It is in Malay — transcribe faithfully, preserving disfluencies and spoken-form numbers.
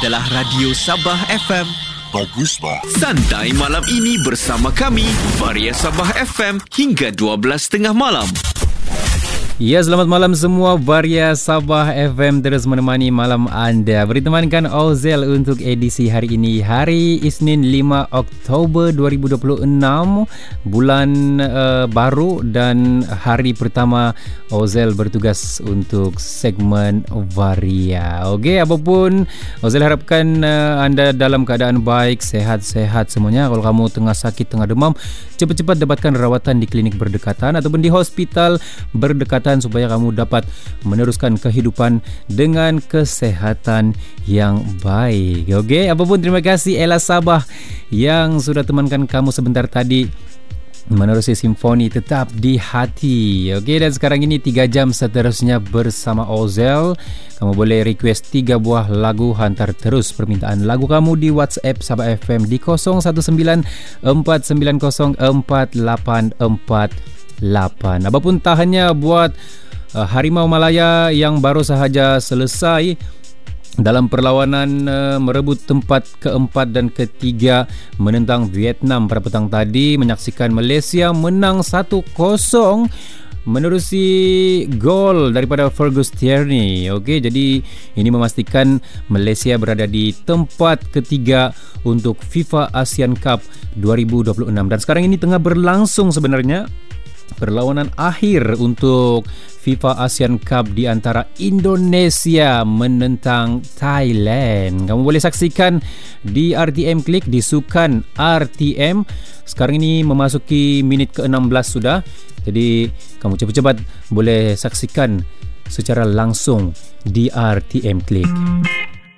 adalah Radio Sabah F M. Bagus bah. Santai malam ini bersama kami, Varia Sabah F M hingga dua belas tiga puluh malam. Ya, selamat malam semua. Varia Sabah F M terus menemani malam anda. Bertemankan Ozel untuk edisi hari ini, hari Isnin lima Oktober dua ribu dua puluh enam, bulan uh, baru dan hari pertama Ozel bertugas untuk segmen Varia. Okey, apapun Ozel harapkan uh, anda dalam keadaan baik, sehat-sehat semuanya. Kalau kamu tengah sakit, tengah demam, cepat-cepat dapatkan rawatan di klinik berdekatan ataupun di hospital berdekatan supaya kamu dapat meneruskan kehidupan dengan kesehatan yang baik. Okey, apapun terima kasih Ella Sabah yang sudah temankan kamu sebentar tadi menerusi simfoni tetap di hati. Okey, dan sekarang ini tiga jam seterusnya bersama Ozel. Kamu boleh request tiga buah lagu, hantar terus permintaan lagu kamu di WhatsApp Sabah F M di kosong satu sembilan empat sembilan kosong empat lapan empat lapan. Apapun tahannya buat uh, Harimau Malaya yang baru sahaja selesai dalam perlawanan uh, merebut tempat keempat dan ketiga menentang Vietnam pada petang tadi, menyaksikan Malaysia menang satu kosong menerusi gol daripada Fergus Tierney. Okey, jadi ini memastikan Malaysia berada di tempat ketiga untuk FIFA ASEAN Cup dua ribu dua puluh enam. Dan sekarang ini tengah berlangsung sebenarnya perlawanan akhir untuk FIFA ASEAN Cup di antara Indonesia menentang Thailand. Kamu boleh saksikan di R T M Klik, di Sukan R T M. Sekarang ini memasuki minit ke enam belas sudah. Jadi kamu cepat-cepat boleh saksikan secara langsung di R T M Klik.